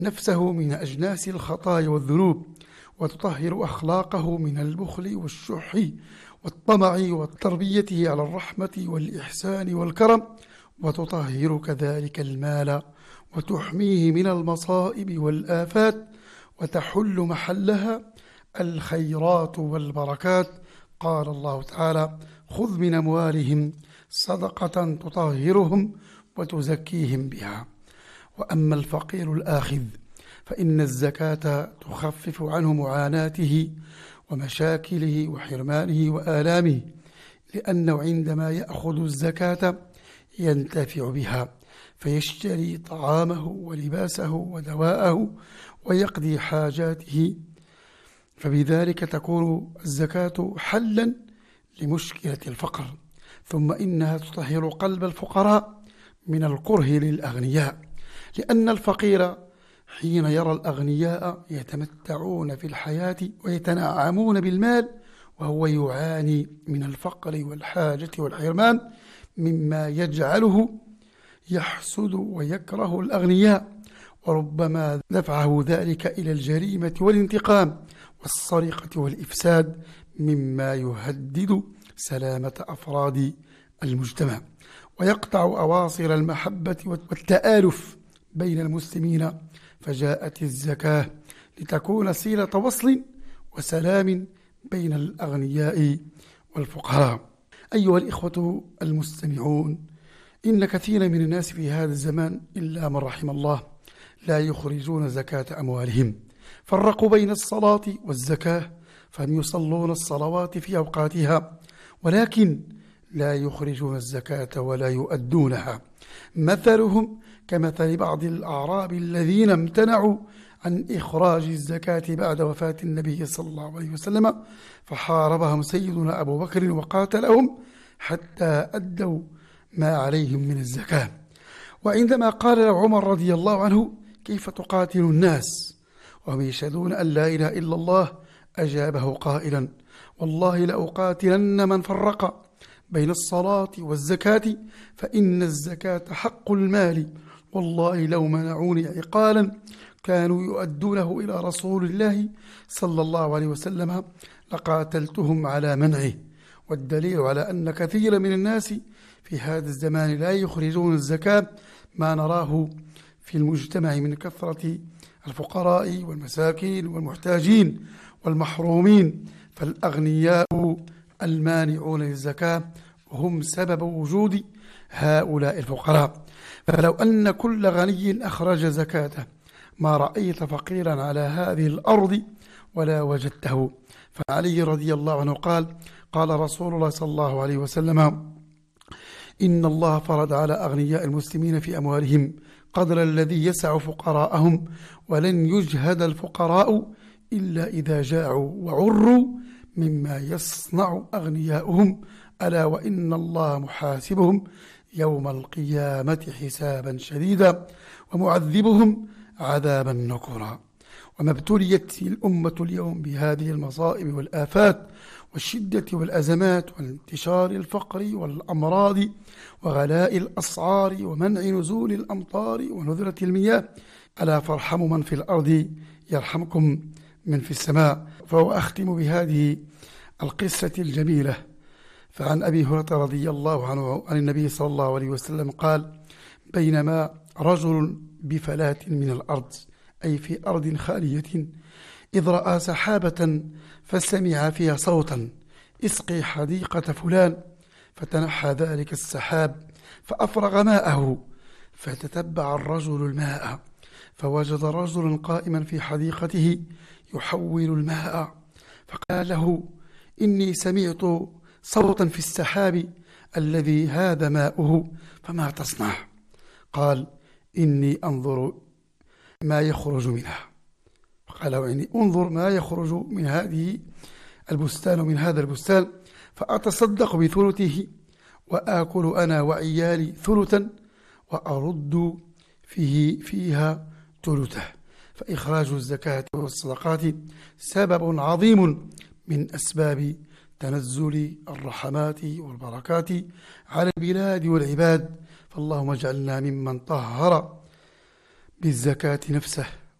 نفسه من أجناس الخطايا والذنوب، وتطهر أخلاقه من البخل والشح والطمع، وتربيته على الرحمة والإحسان والكرم، وتطهر كذلك المال وتحميه من المصائب والآفات، وتحل محلها الخيرات والبركات. قال الله تعالى: خذ من أموالهم صدقة تطهرهم وتزكيهم بها. وأما الفقير الآخذ فإن الزكاة تخفف عنه معاناته ومشاكله وحرمانه وآلامه، لأنه عندما يأخذ الزكاة ينتفع بها، فيشتري طعامه ولباسه ودواءه ويقضي حاجاته، فبذلك تكون الزكاة حلا لمشكلة الفقر. ثم إنها تطهر قلب الفقراء من الكره للأغنياء، لأن الفقير حين يرى الأغنياء يتمتعون في الحياة ويتنعمون بالمال، وهو يعاني من الفقر والحاجة والحرمان، مما يجعله يحسد ويكره الأغنياء، وربما دفعه ذلك إلى الجريمة والانتقام والسرقة والإفساد، مما يهدد سلامة أفراد المجتمع ويقطع أواصر المحبة والتآلف بين المسلمين. فجاءت الزكاة لتكون سيلة وصل وسلام بين الأغنياء والفقراء. أيها الإخوة المستمعون، إن كثيرا من الناس في هذا الزمان إلا من رحم الله لا يخرجون زكاة أموالهم. فرقوا بين الصلاة والزكاة، فهم يصلون الصلوات في أوقاتها ولكن لا يخرجون الزكاة ولا يؤدونها. مثلهم كمثل بعض الأعراب الذين امتنعوا عن إخراج الزكاة بعد وفاة النبي صلى الله عليه وسلم، فحاربهم سيدنا أبو بكر وقاتلهم حتى أدوا ما عليهم من الزكاة. وعندما قال له عمر رضي الله عنه: كيف تقاتل الناس وهم يشهدون أن لا إله إلا الله؟ أجابه قائلا: والله لأقاتلن من فرق بين الصلاة والزكاة، فإن الزكاة حق المال، والله لو منعوني عقالا كانوا يؤدونه إلى رسول الله صلى الله عليه وسلم لقاتلتهم على منعه. والدليل على أن كثير من الناس في هذا الزمان لا يخرجون الزكاة ما نراه في المجتمع من كثرة الفقراء والمساكين والمحتاجين والمحرومين، فالأغنياء المانعون للزكاة هم سبب وجود هؤلاء الفقراء. فلو أن كل غني أخرج زكاته ما رأيت فقيرا على هذه الأرض ولا وجدته. فعلي رضي الله عنه قال: قال رسول الله صلى الله عليه وسلم: إن الله فرض على أغنياء المسلمين في أموالهم قدر الذي يسع فقراءهم، ولن يجهد الفقراء إلا إذا جاعوا وعروا مما يصنع أغنياؤهم، ألا وإن الله محاسبهم يوم القيامة حسابا شديدا ومعذبهم عذابا نكرا. وما ابتليت الأمة اليوم بهذه المصائب والآفات والشدة والأزمات وانتشار الفقر والأمراض وغلاء الأسعار ومنع نزول الأمطار ونذرة المياه، ألا فارحموا من في الأرض يرحمكم من في السماء. فأختم بهذه القصة الجميلة. فعن أبي هريرة رضي الله عنه عن النبي صلى الله عليه وسلم قال: بينما رجل بفلاة من الأرض، أي في أرض خالية، إذ رأى سحابة فسمع فيها صوتا: اسقي حديقة فلان. فتنحى ذلك السحاب فأفرغ ماءه، فتتبع الرجل الماء فوجد رجلا قائما في حديقته يحول الماء، فقال له: إني سمعت صوتا في السحاب الذي هذا ماؤه، فما تصنع؟ قال: إني أنظر ما يخرج منها. فقال: يعني انظر ما يخرج من هذه البستان ومن هذا البستان، فأتصدق بثلثه وآكل أنا وعيالي ثلثا وأرد فيها ثلثه. فإخراج الزكاة والصدقات سبب عظيم من أسباب تنزل الرحمات والبركات على البلاد والعباد. فاللهم اجعلنا ممن طهر بالزكاة نفسه